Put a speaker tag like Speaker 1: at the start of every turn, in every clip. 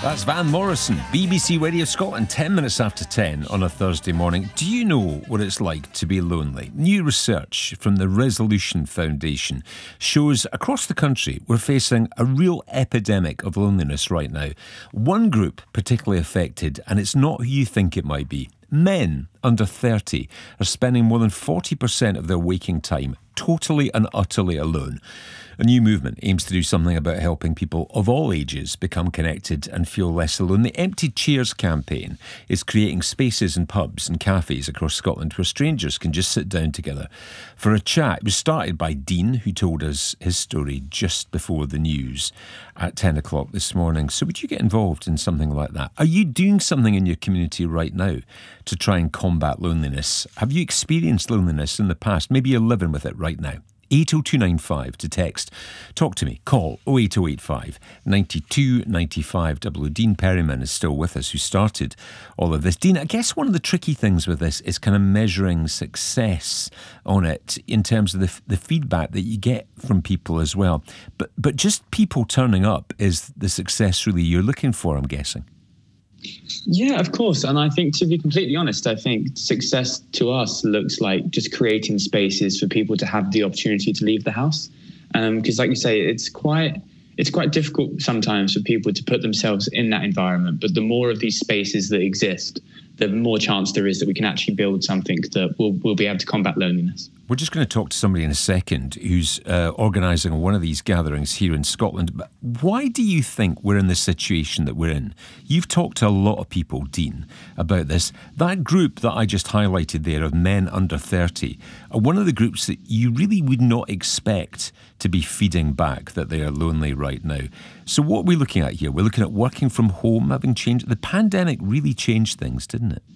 Speaker 1: That's Van Morrison, BBC Radio Scotland, 10 minutes after 10 on a Thursday morning. Do you know what it's like to be lonely? New research from the Resolution Foundation shows across the country we're facing a real epidemic of loneliness right now. One group particularly affected, and it's not who you think it might be. Men under 30 are spending more than 40% of their waking time totally and utterly alone. A new movement aims to do something about helping people of all ages become connected and feel less alone. The Empty Chairs campaign is creating spaces in pubs and cafes across Scotland where strangers can just sit down together for a chat. It was started by Dean, who told us his story just before the news at 10 o'clock this morning. So would you get involved in something like that? Are you doing something in your community right now to try and combat loneliness? Have you experienced loneliness in the past? Maybe you're living with it right now. 80295 to text. Talk to me. Call 08085 92 95 00. Dean Perryman is still with us, who started all of this. Dean, I guess one of the tricky things with this is kind of measuring success on it in terms of the feedback that you get from people as well. But just people turning up is the success really you're looking for, I'm guessing.
Speaker 2: Yeah, of course. And I think, to be completely honest, I think success to us looks like just creating spaces for people to have the opportunity to leave the house. Because like you say, it's quite difficult sometimes for people to put themselves in that environment. But the more of these spaces that exist, the more chance there is that we can actually build something that will be able to combat loneliness.
Speaker 1: We're just going to talk to somebody in a second who's organising one of these gatherings here in Scotland. But why do you think we're in the situation that we're in? You've talked to a lot of people, Dean, about this. That group that I just highlighted there of men under 30 are one of the groups that you really would not expect to be feeding back that they are lonely right now. So what are we looking at here? We're looking at working from home having changed. The pandemic really changed things, didn't it?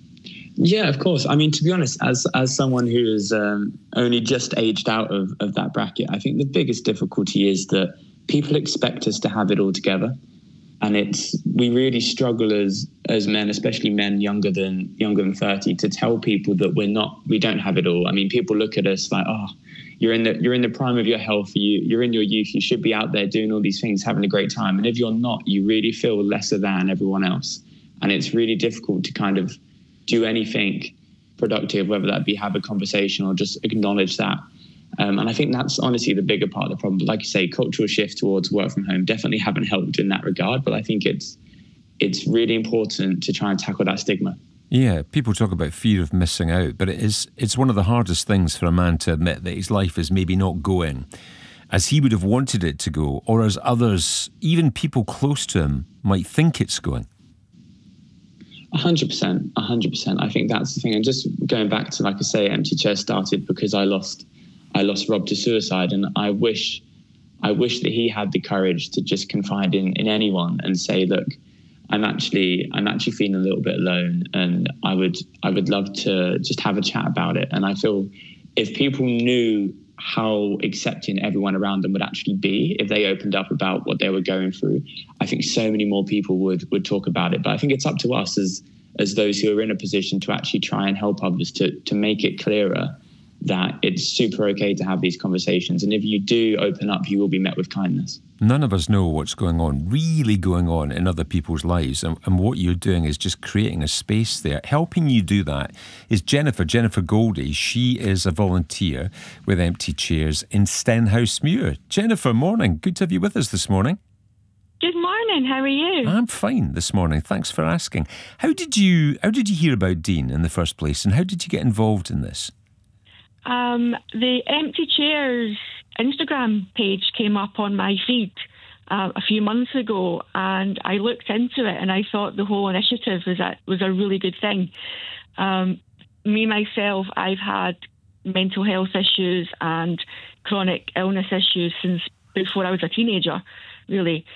Speaker 2: Yeah, of course. I mean, to be honest, as someone who is only just aged out of that bracket, I think the biggest difficulty is that people expect us to have it all together. And we really struggle as men, especially men younger than 30, to tell people that we don't have it all. I mean, people look at us like, oh, you're in the prime of your health, you're in your youth, you should be out there doing all these things, having a great time. And if you're not, you really feel lesser than everyone else. And it's really difficult to kind of do anything productive, whether that be have a conversation or just acknowledge that. And I think that's honestly the bigger part of the problem. Like you say, cultural shift towards work from home definitely haven't helped in that regard. But I think it's really important to try and tackle that stigma.
Speaker 1: Yeah, people talk about fear of missing out, but it's one of the hardest things for a man to admit that his life is maybe not going as he would have wanted it to go, or as others, even people close to him, might think it's going.
Speaker 2: 100%. I think that's the thing. And just going back to, like I say, Empty Chair started because I lost Rob to suicide, and I wish that he had the courage to just confide in anyone and say, look, I'm actually feeling a little bit alone, and I would love to just have a chat about it. And I feel if people knew how accepting everyone around them would actually be if they opened up about what they were going through, I think so many more people would talk about it. But I think it's up to us as those who are in a position to actually try and help others to make it clearer that it's super okay to have these conversations. And if you do open up, you will be met with kindness.
Speaker 1: None of us know what's really going on in other people's lives. And what you're doing is just creating a space there. Helping you do that is Jennifer Goldie. She is a volunteer with Empty Chairs in Stenhousemuir. Jennifer, morning. Good to have you with us this morning.
Speaker 3: Good morning. How are you?
Speaker 1: I'm fine this morning. Thanks for asking. How did you hear about Dean in the first place, and how did you get involved in this?
Speaker 3: The Empty Chairs Instagram page came up on my feed a few months ago, and I looked into it, and I thought the whole initiative was a really good thing. Me, myself, I've had mental health issues and chronic illness issues since before I was a teenager, really.